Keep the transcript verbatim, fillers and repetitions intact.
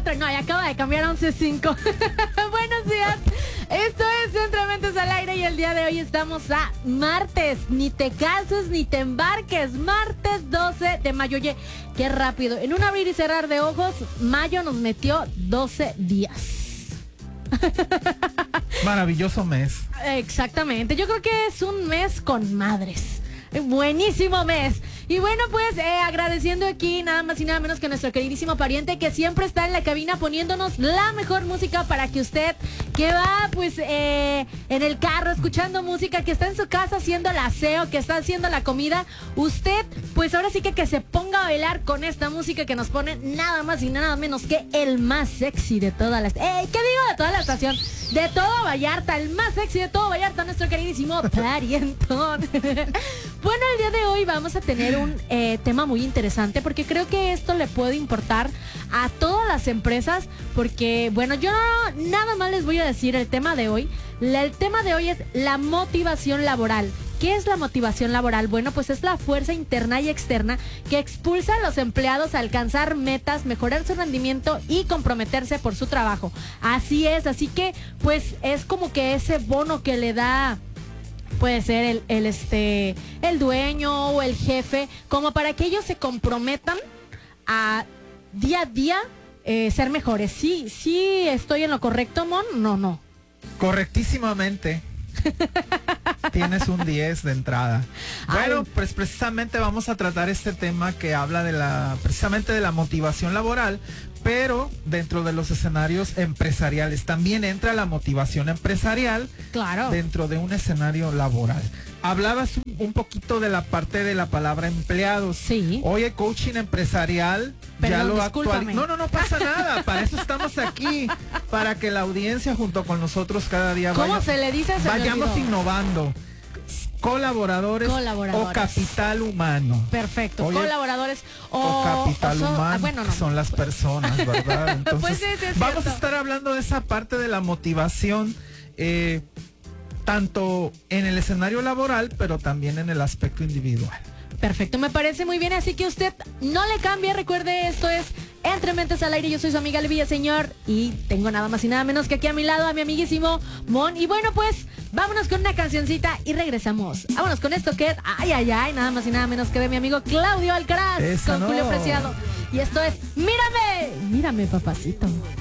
otra. No, ya acaba de cambiar a once cinco. Buenos días. Esto es Entre Mentes al Aire y el día de hoy estamos a martes. Ni te cases ni te embarques. Martes doce de mayo. Oye, qué rápido. En un abrir y cerrar de ojos, mayo nos metió doce días. Maravilloso mes. Exactamente. Yo creo que es un mes con madres. Buenísimo mes. Y bueno, pues eh, agradeciendo aquí nada más y nada menos que nuestro queridísimo pariente que siempre está en la cabina poniéndonos la mejor música para que usted que va pues eh, en el carro escuchando música, que está en su casa haciendo el aseo, que está haciendo la comida, usted pues ahora sí que que se ponga a bailar con esta música que nos pone nada más y nada menos que el más sexy de todas las... ¡Ey! ¿Qué digo de toda la estación? De todo Vallarta, el más sexy de todo Vallarta, nuestro queridísimo parientón. Bueno, el día de hoy vamos a tener un eh, tema muy interesante porque creo que esto le puede importar a todas las empresas porque, bueno, yo nada más les voy a decir el tema de hoy. La, el tema de hoy es la motivación laboral. ¿Qué es la motivación laboral? Bueno, pues es la fuerza interna y externa que expulsa a los empleados a alcanzar metas, mejorar su rendimiento y comprometerse por su trabajo. Así es, así que pues es como que ese bono que le da... Puede ser el, el, este, el dueño o el jefe, como para que ellos se comprometan a día a día eh, ser mejores. Sí, sí, estoy en lo correcto, Mon. No, no. Correctísimamente. Tienes un diez de entrada. Bueno, Ay. pues precisamente vamos a tratar este tema que habla de la, precisamente de la motivación laboral, pero dentro de los escenarios empresariales. También entra la motivación empresarial, claro, dentro de un escenario laboral. Hablabas un, un poquito de la parte de la palabra empleados. Sí. Oye, coaching empresarial, Perdón, ya lo discúlpame. actualizó. No, no, no pasa nada. Para eso estamos aquí, para que la audiencia junto con nosotros cada día ¿Cómo vaya, se le dice? Se me vayamos olvidó. innovando. Colaboradores, Colaboradores o capital humano. Perfecto. Oye, Colaboradores o, o capital o so- humano, ah, bueno, no. son las personas, ¿verdad? Entonces, Pues sí, sí, es vamos cierto. a estar hablando de esa parte de la motivación, eh, tanto en el escenario laboral, pero también en el aspecto individual. Perfecto, me parece muy bien, así que usted no le cambie, recuerde, esto es Entre Mentes al Aire, yo soy su amiga El Villaseñor y tengo nada más y nada menos que aquí a mi lado a mi amiguísimo Mon, y bueno pues, vámonos con una cancioncita y regresamos, vámonos con esto que es, ay, ay, ay, nada más y nada menos que de mi amigo Claudio Alcaraz, Esa con no. Julio Preciado, y esto es, mírame, mírame papacito.